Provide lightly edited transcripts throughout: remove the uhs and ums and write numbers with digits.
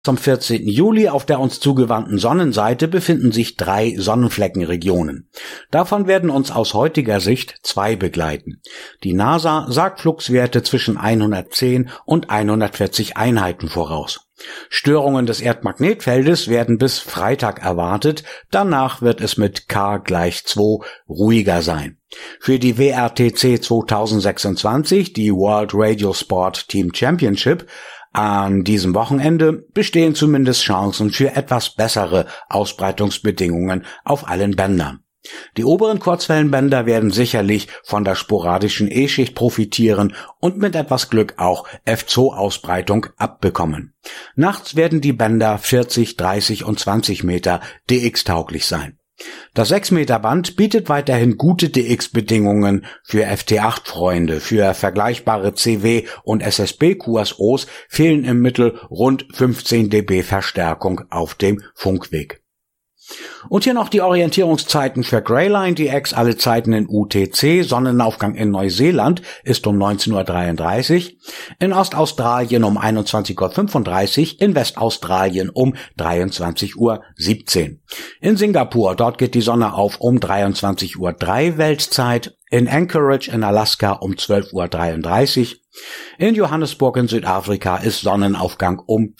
Zum 14. Juli auf der uns zugewandten Sonnenseite befinden sich 3 Sonnenfleckenregionen. Davon werden uns aus heutiger Sicht 2 begleiten. Die NASA sagt Fluxwerte zwischen 110 und 140 Einheiten voraus. Störungen des Erdmagnetfeldes werden bis Freitag erwartet, danach wird es mit K = 2 ruhiger sein. Für die WRTC 2026, die World Radio Sport Team Championship, an diesem Wochenende bestehen zumindest Chancen für etwas bessere Ausbreitungsbedingungen auf allen Bändern. Die oberen Kurzwellenbänder werden sicherlich von der sporadischen E-Schicht profitieren und mit etwas Glück auch F2-Ausbreitung abbekommen. Nachts werden die Bänder 40, 30 und 20 Meter DX-tauglich sein. Das 6 Meter Band bietet weiterhin gute DX-Bedingungen für FT8-Freunde. Für vergleichbare CW- und SSB-QSOs fehlen im Mittel rund 15 dB Verstärkung auf dem Funkweg. Und hier noch die Orientierungszeiten für Greyline DX, alle Zeiten in UTC. Sonnenaufgang in Neuseeland ist um 19:33 Uhr, in Ostaustralien um 21:35 Uhr, in Westaustralien um 23:17 Uhr. In Singapur, dort geht die Sonne auf um 23:03 Uhr Weltzeit, in Anchorage in Alaska um 12:33 Uhr, in Johannesburg in Südafrika ist Sonnenaufgang um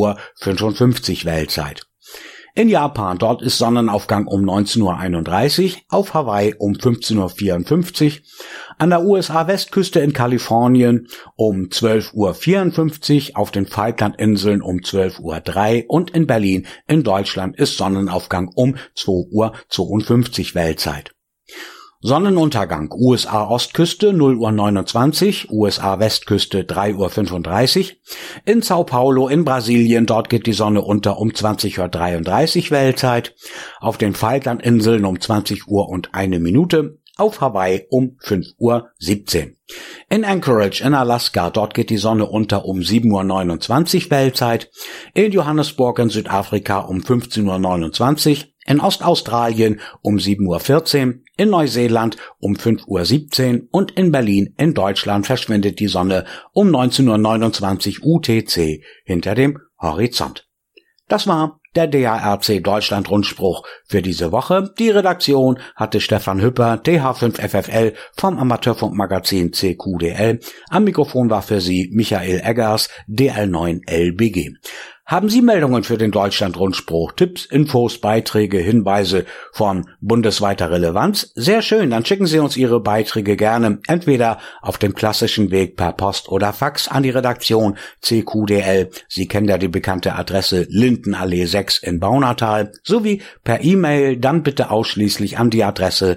4:55 Uhr Weltzeit. In Japan, dort ist Sonnenaufgang um 19:31 Uhr, auf Hawaii um 15:54 Uhr, an der USA-Westküste in Kalifornien um 12:54 Uhr, auf den Falklandinseln um 12:03 Uhr und in Berlin in Deutschland ist Sonnenaufgang um 2:52 Uhr Weltzeit. Sonnenuntergang USA-Ostküste 0:29 Uhr, USA-Westküste 3:35 Uhr. In Sao Paulo in Brasilien, dort geht die Sonne unter um 20:33 Uhr Weltzeit. Auf den Falklandinseln um 20 Uhr und 1 Minute. Auf Hawaii um 5:17 Uhr. In Anchorage in Alaska, dort geht die Sonne unter um 7:29 Uhr Weltzeit. In Johannesburg in Südafrika um 15:29 Uhr. In Ostaustralien um 7:14 Uhr, in Neuseeland um 5:17 Uhr und in Berlin in Deutschland verschwindet die Sonne um 19:29 UTC hinter dem Horizont. Das war der DARC Deutschland Rundspruch für diese Woche. Die Redaktion hatte Stefan Hüpper, TH5FFL vom Amateurfunkmagazin CQDL. Am Mikrofon war für Sie Michael Eggers, DL9LBG. Haben Sie Meldungen für den Deutschland-Rundspruch, Tipps, Infos, Beiträge, Hinweise von bundesweiter Relevanz? Sehr schön, dann schicken Sie uns Ihre Beiträge gerne entweder auf dem klassischen Weg per Post oder Fax an die Redaktion CQDL. Sie kennen ja die bekannte Adresse Lindenallee 6 in Baunatal, sowie per E-Mail dann bitte ausschließlich an die Adresse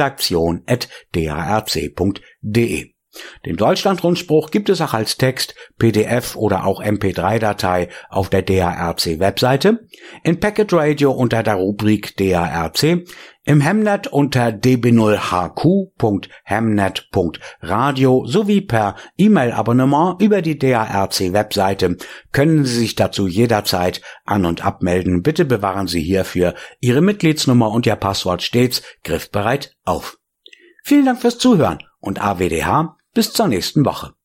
redaktion@darc.de. Den Deutschland-Rundspruch gibt es auch als Text, PDF oder auch MP3-Datei auf der DARC-Webseite, in Packet Radio unter der Rubrik DARC, im Hemnet unter db0hq.hemnet.radio sowie per E-Mail-Abonnement über die DARC-Webseite können Sie sich dazu jederzeit an- und abmelden. Bitte bewahren Sie hierfür Ihre Mitgliedsnummer und Ihr Passwort stets griffbereit auf. Vielen Dank fürs Zuhören und AWDH. Bis zur nächsten Woche.